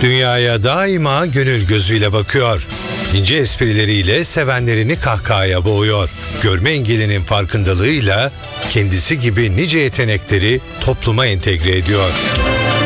Dünyaya daima gönül gözüyle bakıyor. İnce esprileriyle sevenlerini kahkahaya boğuyor. Görme engellinin farkındalığıyla kendisi gibi nice yetenekleri topluma entegre ediyor.